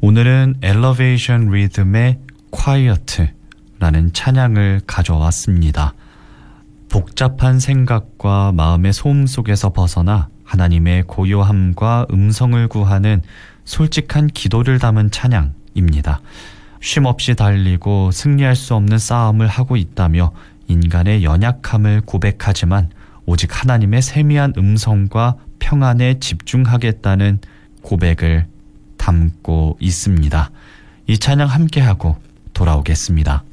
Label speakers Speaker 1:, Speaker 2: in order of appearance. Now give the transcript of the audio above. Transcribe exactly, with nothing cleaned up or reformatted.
Speaker 1: 오늘은 엘러베이션 리듬의 Quiet라는 찬양을 가져왔습니다. 복잡한 생각과 마음의 소음 속에서 벗어나 하나님의 고요함과 음성을 구하는 솔직한 기도를 담은 찬양입니다. 쉼없이 달리고 승리할 수 없는 싸움을 하고 있다며 인간의 연약함을 고백하지만 오직 하나님의 세미한 음성과 평안에 집중하겠다는 고백을 담고 있습니다. 이 찬양 함께하고 돌아오겠습니다.